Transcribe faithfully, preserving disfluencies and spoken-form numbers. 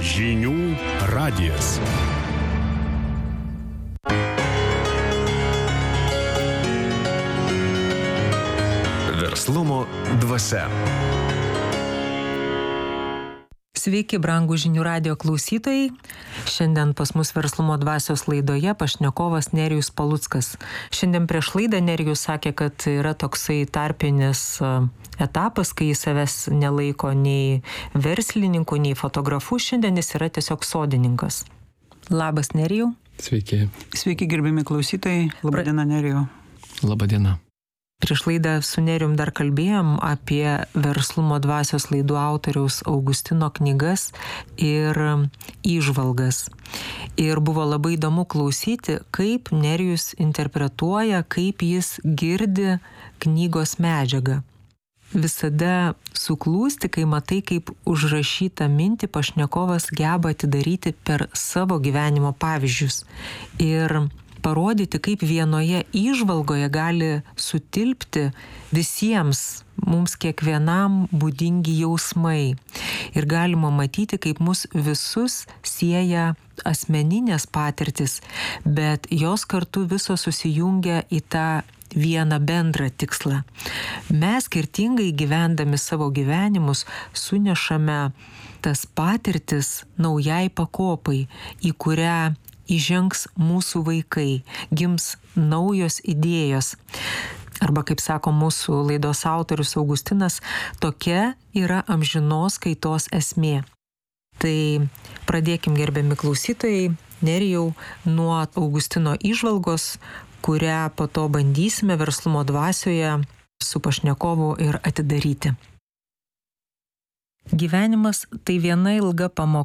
Žinių radijas. Verslumo dvasia. Sveiki, brangų Žinių radijo klausytojai. Šiandien pas mus Verslumo dvasios laidoje pašnekovas Nerijus Paluckas. Šiandien prieš laidą Nerijus sakė, kad yra toksai tarpinis etapas, kai jis savęs nelaiko nei verslininku, nei fotografu. Šiandien jis yra tiesiog sodininkas. Labas, Nerijau. Sveiki. Sveiki, gerbiami klausytojai. Labadiena, Nerijau. Labadiena. Prieš laidą su Nerijum dar kalbėjom apie Verslumo dvasios laidų autoriaus Augustino knygas ir įžvalgas. Ir buvo labai įdomu klausyti, kaip Nerijus interpretuoja, kaip jis girdi knygos medžiagą. Visada suklūsti, kai matai, kaip užrašytą mintį pašnekovas geba atidaryti per savo gyvenimo pavyzdžius. Ir parodyti, kaip vienoje įžvalgoje gali sutilpti visiems, mums kiekvienam būdingi jausmai. Ir galima matyti, kaip mus visus sieja asmeninės patirtis, bet jos kartu visos susijungia į tą vieną bendrą tikslą. Mes skirtingai gyvendami savo gyvenimus sunešame tas patirtis naujai pakopai, į kurią įžengs mūsų vaikai, gims naujos idėjos. Arba, kaip sako mūsų laidos autorius Augustinas, tokia yra amžinos kaitos esmė. Tai pradėkim, gerbiami klausytojai, Nerijau, nuo Augustino įžvalgos, kurią po to bandysime Verslumo dvasioje su pašnekovu ir atidaryti. Gyvenimas tai viena ilga pamoka.